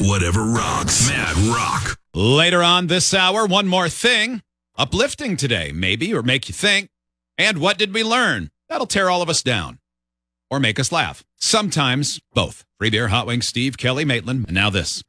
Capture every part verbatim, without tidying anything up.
Whatever rocks. Mad Rock. Later on this hour, one more thing. Uplifting today, maybe, or make you think. And what did we learn? That'll tear all of us down. Or make us laugh. Sometimes both. Free beer, hot wings, Steve, Kelly, Maitland, and now this.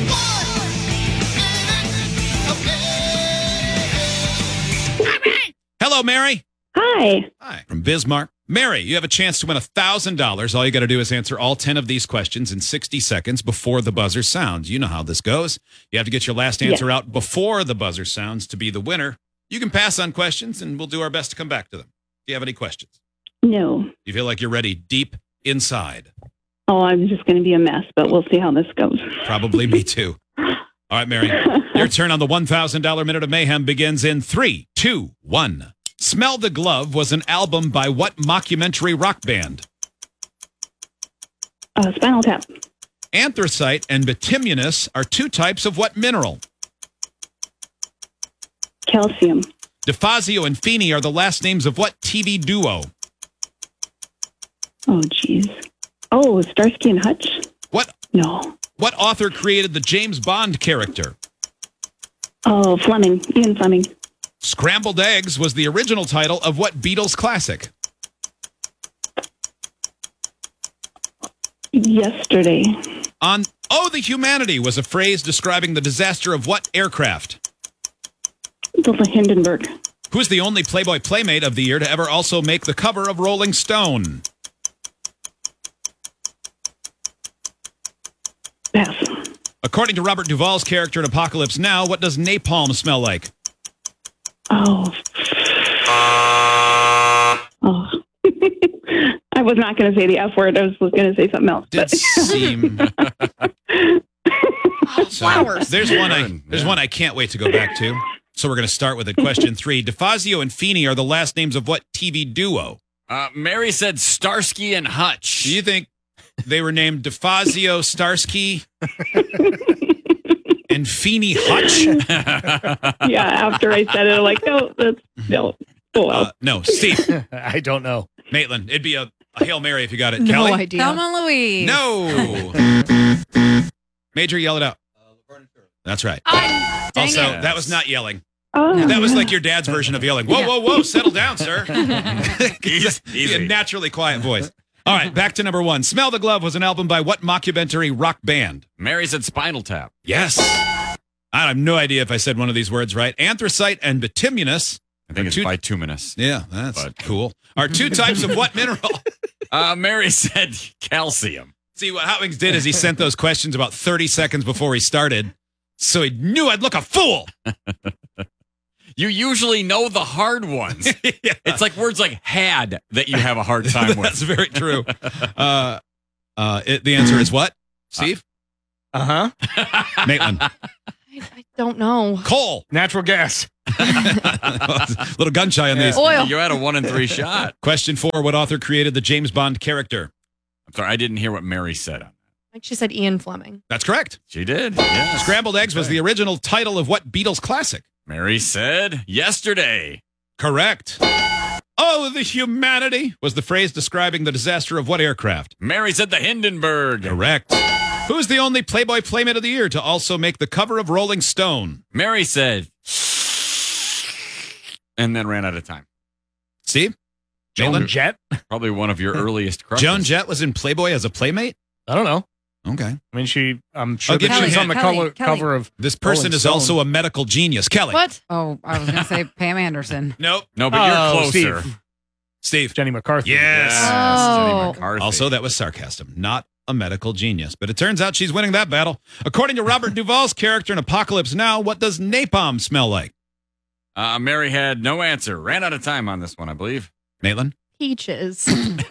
Hello, Mary. Hi. Hi. From Bismarck. Mary, you have a chance to win one thousand dollars. All you got to do is answer all ten of these questions in sixty seconds before the buzzer sounds. You know how this goes. You have to get your last answer Yes. out before the buzzer sounds to be the winner. You can pass on questions, and we'll do our best to come back to them. Do you have any questions? No. You feel like you're ready deep inside? Oh, I'm just going to be a mess, but we'll see how this goes. Probably me too. All right, Mary. Your turn on the one thousand dollars Minute of Mayhem begins in three, two, one. Smell the Glove was an album by what mockumentary rock band? Uh, Spinal Tap. Anthracite and bituminous are two types of what mineral? Calcium. DeFazio and Feeney are the last names of what T V duo? Oh, jeez. Oh, Starsky and Hutch? What No. what author created the James Bond character? Oh, Fleming. Ian Fleming. Scrambled Eggs was the original title of what Beatles classic? Yesterday. On Oh, the Humanity was a phrase describing the disaster of what aircraft? The Hindenburg. Who's the only Playboy Playmate of the year to ever also make the cover of Rolling Stone? Pass. According to Robert Duvall's character in Apocalypse Now, what does napalm smell like? Oh. Oh. I was not going to say the F word. I was going to say something else. Did But seem Flowers. There's one I there's one I can't wait to go back to. So we're going to start with it. Question three. DeFazio and Feeney are the last names of what T V duo? Uh, Mary said Starsky and Hutch. Do you think they were named DeFazio, Starsky, and Feeney Hutch? yeah, after I said it, I'm like, no, that's, no. Oh, well. Uh, no, Steve. I don't know. Maitland, it'd be a, a Hail Mary if you got it. No Kelly? idea. Thelma Louise. No. Major, yell it out. That's right. I, dang Also, it. that was not yelling. Oh, That was yeah. like your dad's version of yelling. Whoa, whoa, whoa, settle down, sir. Easy, He had a easy. naturally quiet voice. All right, back to number one. Smell the Glove was an album by what mockumentary rock band? Mary said Spinal Tap. Yes. I have no idea if I said one of these words right. Anthracite and bituminous. I think it's Two- bituminous. Yeah, that's But- cool. Are two types of what mineral? Uh, Mary said calcium. See, what Hot Wings did is he sent those questions about thirty seconds before he started, so he knew I'd look a fool. You usually know the hard ones. Yeah. It's like words like had that you have a hard time That's with. very true. Uh, uh, it, the answer is what? Steve? Uh huh. Maitland? I, I don't know. Coal. Natural gas. Little gun shy on these. Oil. You had a one in three shot. Question four. What author created the James Bond character? I'm sorry, I didn't hear what Mary said. Like she said, Ian Fleming. That's correct. She did. Yes. Scrambled Eggs was the original title of what Beatles classic? Mary said yesterday. Correct. Oh, the Humanity was the phrase describing the disaster of what aircraft? Mary said the Hindenburg. Correct. Who's the only Playboy Playmate of the year to also make the cover of Rolling Stone? Mary said, and then ran out of time. Steve? Joan Maitland? Jett? Probably one of your earliest crushes. Joan Jett was in Playboy as a Playmate? I don't know. Okay. I mean, she. I'm sure I'll give that you a she's on hint. the Kelly, color, Kelly. cover of. This person Rolling is Stone. also a medical genius. Kelly? What? Oh, I was going to say Pam Anderson. Nope. No, but Oh, you're closer. Steve. Steve? Jenny McCarthy. Yes. Yes, Oh. Jenny McCarthy. Also, that was sarcasm, not a medical genius. But it turns out she's winning that battle. According to Robert Duvall's character in Apocalypse Now, what does napalm smell like? Uh, Mary had no answer. Ran out of time on this one, I believe. Maitland? Peaches.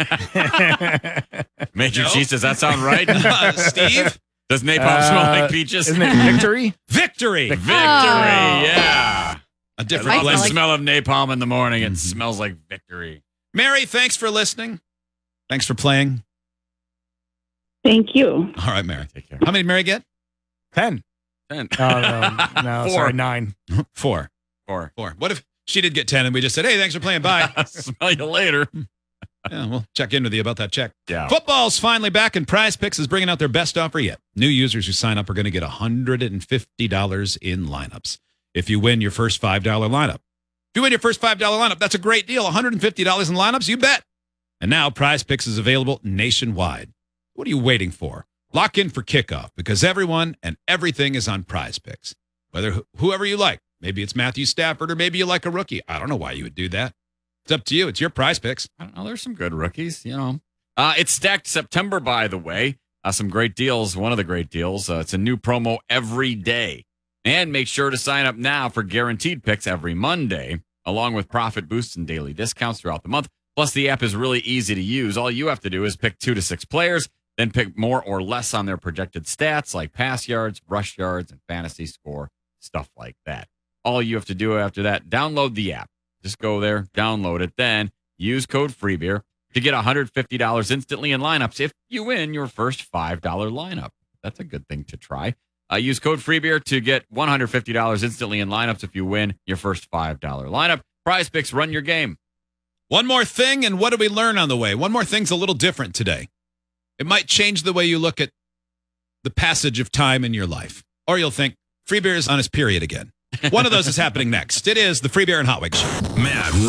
Major No. Cheese, does that sound right? Uh, Steve? Does napalm smell Uh, like peaches? Isn't it Victory? Victory. Victory, Oh. yeah. A I different love the blend. like- smell of napalm in the morning. It Mhm. smells like victory. Mary, thanks for listening. Thanks for playing. Thank you. All right, Mary. Take care. How many did Mary get? Ten. Ten. Oh, no, no, Four. sorry, nine. Four. Four. Four. What if she did get ten and we just said, hey, thanks for playing. Bye. Smell you later. Yeah, we'll check in with you about that check. Yeah. Football's finally back, and Prize Picks is bringing out their best offer yet. New users who sign up are going to get one hundred fifty dollars in lineups if you win your first five dollar lineup. If you win your first five dollar lineup, that's a great deal. one hundred fifty dollars in lineups, you bet. And now Prize Picks is available nationwide. What are you waiting for? Lock in for kickoff because everyone and everything is on Prize Picks. Whether wh- whoever you like, maybe it's Matthew Stafford or maybe you like a rookie. I don't know why you would do that. It's up to you. It's your Prize Picks. I don't know. There's some good rookies, you know. Uh, it's stacked September, by the way. Uh, some great deals. One of the great deals. Uh, it's a new promo every day. And make sure to sign up now for guaranteed picks every Monday, along with profit boosts and daily discounts throughout the month. Plus, the app is really easy to use. All you have to do is pick two to six players, then pick more or less on their projected stats like pass yards, rush yards, and fantasy score, stuff like that. All you have to do after that, download the app. Just go there, download it, then use code FREEBEER to get one hundred fifty dollars instantly in lineups if you win your first five dollar lineup. That's a good thing to try. Uh, use code FREEBEER to get one hundred fifty dollars instantly in lineups if you win your first five dollar lineup. Prize Picks, run your game. One more thing, and what did we learn on the way? One more thing's a little different today. It might change the way you look at the passage of time in your life. Or you'll think, Free Beer is on his period again. One of those is happening next. It is the Free Beer and Hot Wings Show. Matt